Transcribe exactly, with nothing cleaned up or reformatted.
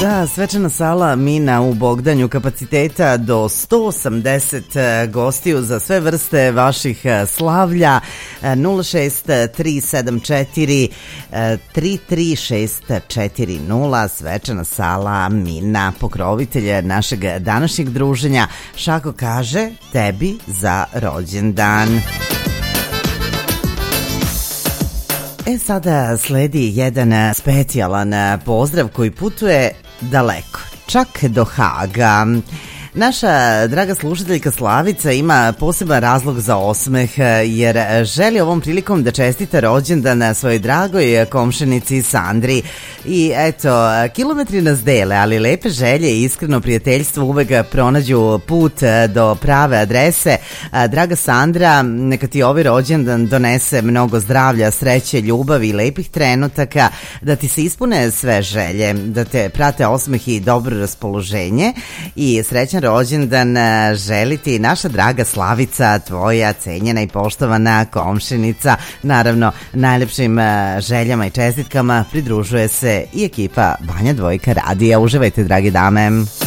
Da, svečana sala Mina u Bogdanju, kapaciteta do sto osamdeset gostiju za sve vrste vaših slavlja. Nula šest tri sedam četiri tri tri šest četiri nula, svečana sala Mina, pokrovitelj našeg današnjeg druženja. Šako kaže tebi za rođendan. E sada sledi jedan specijalan pozdrav koji putuje daleko, čak do Haga. Naša draga slušateljka Slavica ima poseban razlog za osmeh jer želi ovom prilikom da čestita rođendan svojoj dragoj komšinici Sandri. I eto, kilometri nas dele, ali lepe želje i iskreno prijateljstvo uvek pronađu put do prave adrese. Draga Sandra, neka ti ovaj rođendan donese mnogo zdravlja, sreće, ljubavi i lepih trenutaka, da ti se ispune sve želje, da te prate osmeh i dobro raspoloženje i srećan rođendan želi ti naša draga Slavica, tvoja cenjena i poštovana komšinica. Naravno, najlepšim željama i čestitkama pridružuje se i ekipa Banja Dvojka radija. Uživajte, drage dame.